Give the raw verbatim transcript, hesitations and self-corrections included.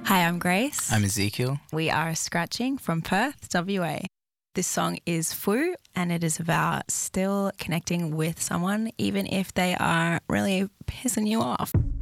Hi, I'm Grace. I'm Ezekiel. We are Scratching from Perth, W A. This song is Foo, and it is about still connecting with someone even if they are really pissing you off.